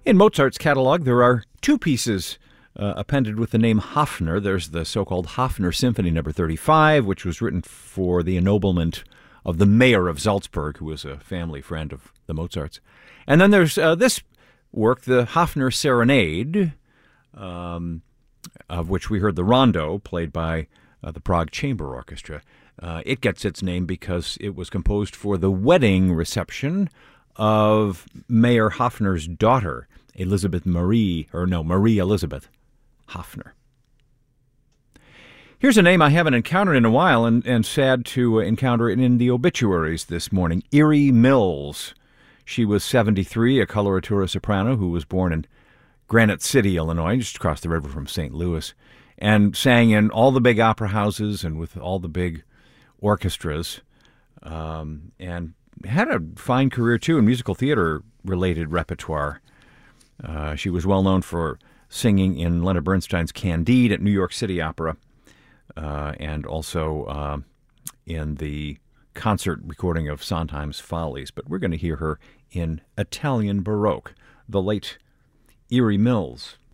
In Mozart's catalog, there are two pieces appended with the name Hafner. There's the so-called Hafner Symphony No. 35, which was written for the ennoblement of the mayor of Salzburg, who was a family friend of the Mozarts. And then there's this work, the Hafner Serenade, of which we heard the rondo played by the Prague Chamber Orchestra. It gets its name because it was composed for the wedding reception of Mayor Hafner's daughter, Marie Elizabeth Hafner. Here's a name I haven't encountered in a while, and sad to encounter it in the obituaries this morning. Erie Mills. She was 73, a coloratura soprano who was born in Granite City, Illinois, just across the river from St. Louis, and sang in all the big opera houses and with all the big orchestras, and had a fine career, too, in musical theater-related repertoire. She was well known for singing in Leonard Bernstein's Candide at New York City Opera, and also in the concert recording of Sondheim's Follies. But we're going to hear her in Italian Baroque, the late Erie Mills.